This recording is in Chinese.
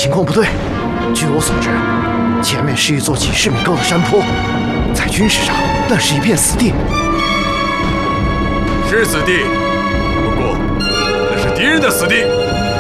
情况不对。据我所知，前面是一座几十米高的山坡，在军事上那是一片死地。 是死地，不过那是敌人的死地。